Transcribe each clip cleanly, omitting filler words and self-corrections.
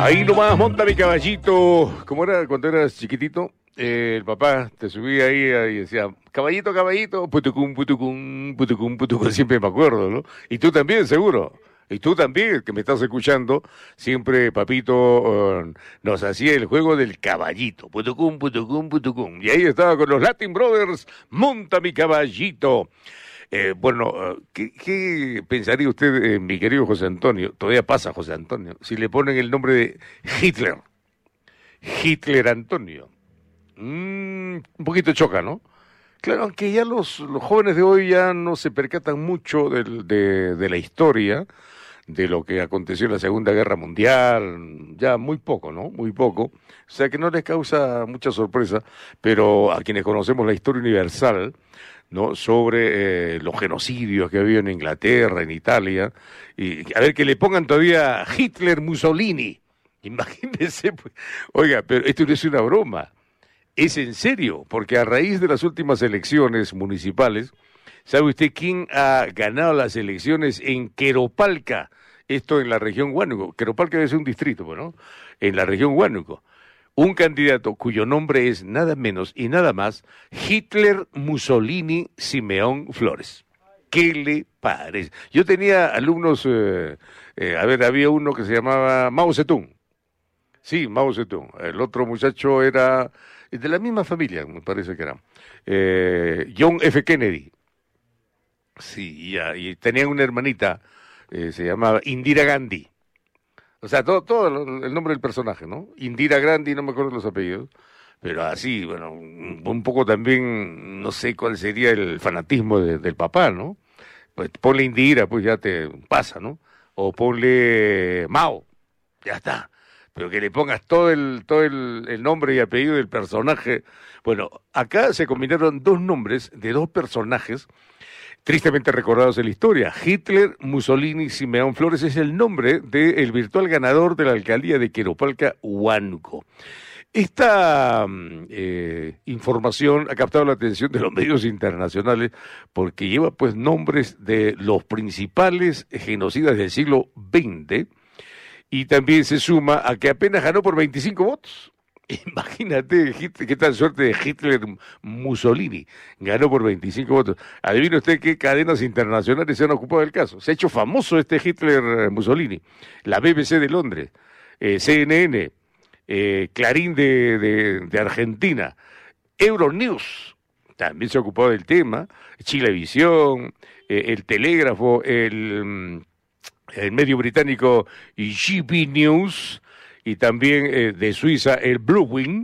Ahí nomás monta mi caballito. ¿Cómo era cuando eras chiquitito? El papá te subía ahí y decía, caballito, caballito, putucum, putucum, putucum, putucum, siempre me acuerdo, ¿no? Y tú también, seguro. Y tú también, que me estás escuchando, siempre papito nos hacía el juego del caballito. Putucum, putucum, putucum. Y ahí estaba con los Latin Brothers, monta mi caballito. ¿Qué pensaría usted, mi querido José Antonio? Todavía pasa José Antonio. Si le ponen el nombre de Hitler. Hitler Antonio. Un poquito choca, ¿no? Claro, aunque ya los jóvenes de hoy ya no se percatan mucho de la historia, de lo que aconteció en la Segunda Guerra Mundial, ya muy poco, ¿no? Muy poco. O sea que no les causa mucha sorpresa, pero a quienes conocemos la historia universal, ¿no? Sobre los genocidios que había en Inglaterra, en Italia, y a ver que le pongan todavía Hitler Mussolini. Imagínense, pues. Oiga, pero esto no es una broma. Es en serio, porque a raíz de las últimas elecciones municipales, ¿sabe usted quién ha ganado las elecciones en Queropalca? Esto en la región Huánuco. Queropalca debe ser un distrito, ¿no? En la región Huánuco. Un candidato cuyo nombre es nada menos y nada más Hitler Mussolini Simeón Flores. ¿Qué le parece? Yo tenía alumnos, había uno que se llamaba Mao Zedong. Sí, Mao Zedong. El otro muchacho era de la misma familia, me parece que era. John F. Kennedy. Sí, y tenía una hermanita, se llamaba Indira Gandhi. O sea, todo el nombre del personaje, ¿no? Indira Gandhi, no me acuerdo los apellidos. Pero así, bueno, un poco también, no sé cuál sería el fanatismo del papá, ¿no? Pues ponle Indira, pues ya te pasa, ¿no? O ponle Mao, ya está. Pero que le pongas todo el nombre y apellido del personaje. Bueno, acá se combinaron dos nombres de dos personajes tristemente recordados en la historia. Hitler Mussolini Simeón Flores es el nombre del virtual ganador de la alcaldía de Queropalca, Huánuco. Esta información ha captado la atención de los medios internacionales porque lleva pues nombres de los principales genocidas del siglo XX y también se suma a que apenas ganó por 25 votos. Imagínate qué tal suerte de Hitler Mussolini. Ganó por 25 votos. Adivine usted qué cadenas internacionales se han ocupado del caso. Se ha hecho famoso este Hitler Mussolini. La BBC de Londres, CNN, Clarín de Argentina, Euronews también se ha ocupado del tema, Chilevisión, el Telégrafo, el medio británico GB News, y también de Suiza el Blue Wing,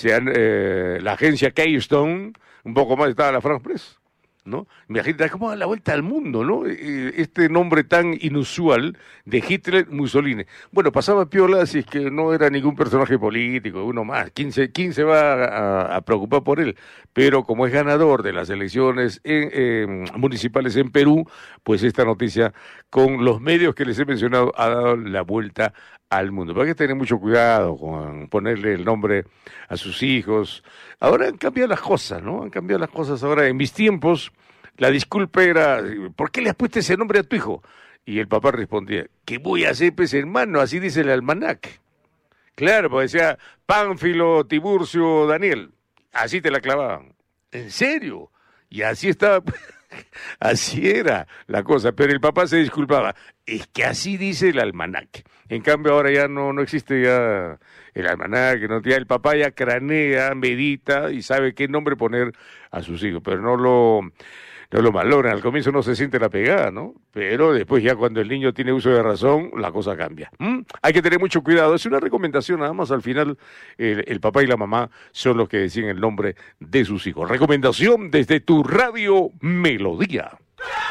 la agencia Keystone, un poco más estaba la France Press, ¿no? Imagínate cómo da la vuelta al mundo, ¿no? Este nombre tan inusual de Hitler Mussolini. Bueno, pasaba piola si es que no era ningún personaje político, uno más. ¿Quién se va a preocupar por él? Pero como es ganador de las elecciones municipales en Perú, pues esta noticia, con los medios que les he mencionado, ha dado la vuelta al mundo. Pero hay que tener mucho cuidado con ponerle el nombre a sus hijos. Ahora han cambiado las cosas, ¿no? Han cambiado las cosas. Ahora, en mis tiempos, la disculpa era, ¿por qué le has puesto ese nombre a tu hijo? Y el papá respondía, ¿qué voy a hacer, pues, hermano? Así dice el almanaque. Claro, pues decía, Pánfilo, Tiburcio, Daniel. Así te la clavaban. ¿En serio? Y así estaba... Así era la cosa, pero el papá se disculpaba. Es que así dice el almanaque. En cambio ahora ya no existe ya el almanaque, ¿no? Ya el papá ya cranea, medita y sabe qué nombre poner a sus hijos, pero no lo malogran. Al comienzo no se siente la pegada, ¿no? Pero después ya cuando el niño tiene uso de razón, la cosa cambia. Hay que tener mucho cuidado. Es una recomendación, nada más. Al final el papá y la mamá son los que deciden el nombre de sus hijos. Recomendación desde tu Radio Melodía.